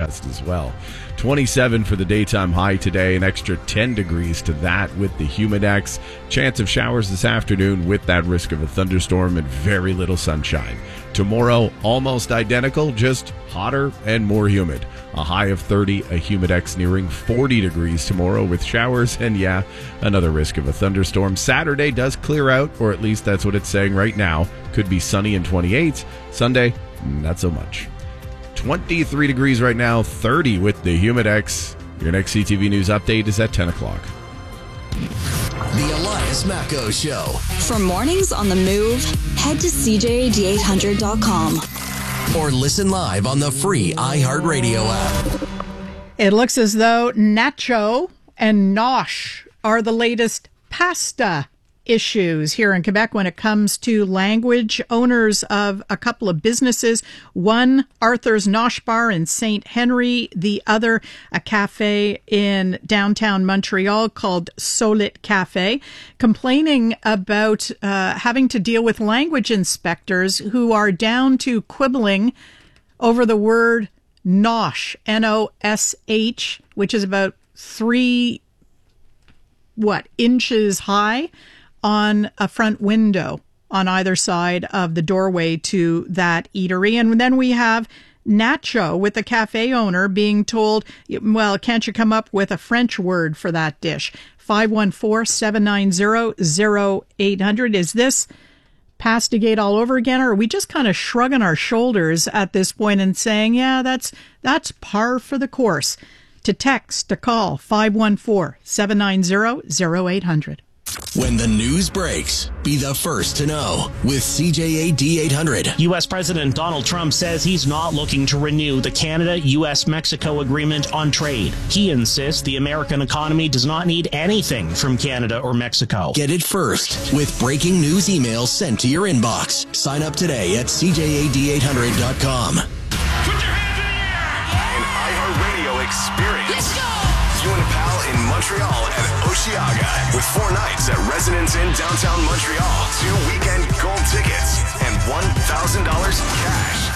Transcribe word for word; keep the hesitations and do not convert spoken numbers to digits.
forecast as well. twenty-seven for the daytime high today, an extra ten degrees to that with the Humidex. Chance of showers this afternoon with that risk of a thunderstorm and very little sunshine. Tomorrow, almost identical, just hotter and more humid. A high of thirty, a Humidex nearing forty degrees tomorrow with showers, and yeah, another risk of a thunderstorm. Saturday does clear out, or at least that's what it's saying right now. Could be sunny and twenty-eight. Sunday, not so much. twenty-three degrees right now, thirty with the Humidex. Your next C T V News update is at ten o'clock. The Elias Macco Show. For mornings on the move, head to C J A D eight hundred dot com. Or listen live on the free iHeartRadio app. It looks as though nacho and nosh are the latest pasta issues here in Quebec when it comes to language. Owners of a couple of businesses, one Arthur's Nosh Bar in Saint Henry, the other a cafe in downtown Montreal called Solit Cafe, complaining about uh, having to deal with language inspectors who are down to quibbling over the word nosh, N O S H, which is about three, what, inches high on a front window on either side of the doorway to that eatery. And then we have nacho with the cafe owner being told, well, can't you come up with a French word for that dish? five one four, seven nine zero, zero eight hundred. Is this Pastigate all over again, or are we just kind of shrugging our shoulders at this point and saying, yeah, that's that's par for the course? To text, to call, five one four, seven nine zero, zero eight hundred. When the news breaks, be the first to know with C J A D eight hundred. U S President Donald Trump says he's not looking to renew the Canada-U S Mexico agreement on trade. He insists the American economy does not need anything from Canada or Mexico. Get it first with breaking news emails sent to your inbox. Sign up today at C J A D eight hundred dot com. Put your hands in the air! An iHeartRadio experience. Let's go! You and a pal in Montreal and Osheaga with four nights at Residence Inn downtown Montreal, two weekend gold tickets, and one thousand dollars cash.